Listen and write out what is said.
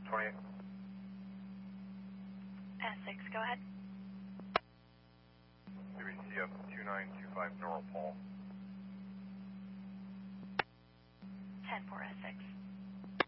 28. S6, go ahead. WCF 2925 North Paul. 10-4 S6.